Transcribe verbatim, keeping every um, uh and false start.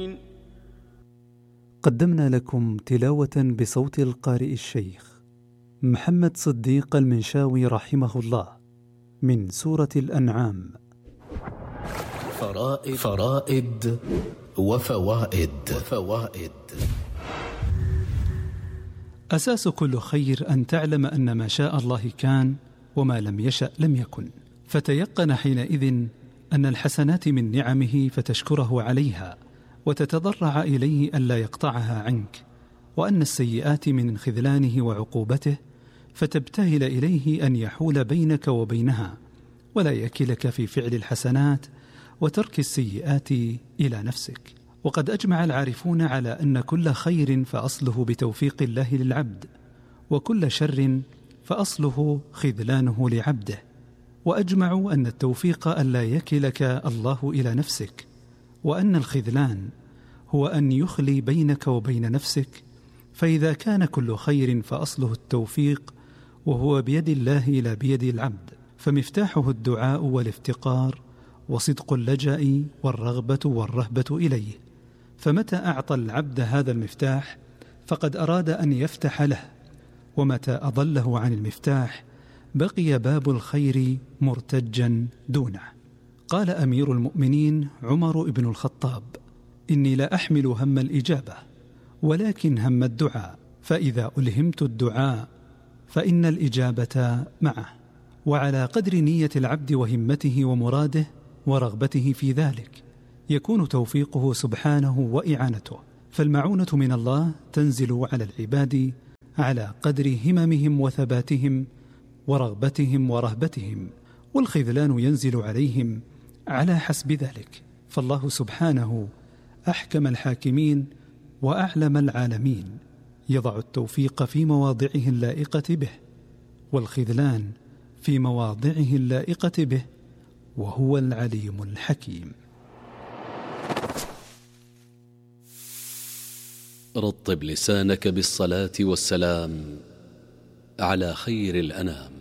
قدمنا لكم تلاوة بصوت القارئ الشيخ محمد صديق المنشاوي رحمه الله من سورة الأنعام. فرائد, فرائد وفوائد, وفوائد أساس كل خير أن تعلم أن ما شاء الله كان وما لم يشأ لم يكن، فتيقن حينئذ أن الحسنات من نعمه فتشكره عليها وتتضرع إليه ألا يقطعها عنك، وأن السيئات من خذلانه وعقوبته فتبتهل إليه أن يحول بينك وبينها ولا يكلك في فعل الحسنات وترك السيئات إلى نفسك. وقد أجمع العارفون على أن كل خير فأصله بتوفيق الله للعبد، وكل شر فأصله خذلانه لعبده، وأجمعوا أن التوفيق ألا يكلك الله إلى نفسك، وأن الخذلان هو أن يخلي بينك وبين نفسك. فإذا كان كل خير فأصله التوفيق وهو بيد الله لا بيد العبد، فمفتاحه الدعاء والافتقار وصدق اللجأ والرغبة والرهبة إليه. فمتى أعطى العبد هذا المفتاح فقد أراد أن يفتح له، ومتى أضله عن المفتاح بقي باب الخير مرتجا دونه. قال أمير المؤمنين عمر بن الخطاب: إني لا أحمل هم الإجابة ولكن هم الدعاء، فإذا ألهمت الدعاء فإن الإجابة معه، وعلى قدر نية العبد وهمته ومراده ورغبته في ذلك يكون توفيقه سبحانه وإعانته. فالمعونة من الله تنزل على العباد على قدر هممهم وثباتهم ورغبتهم ورهبتهم، والخذلان ينزل عليهم على حسب ذلك. فالله سبحانه أحكم الحاكمين وأعلم العالمين، يضع التوفيق في مواضعه اللائقة به، والخذلان في مواضعه اللائقة به، وهو العليم الحكيم. رطب لسانك بالصلاة والسلام على خير الأنام.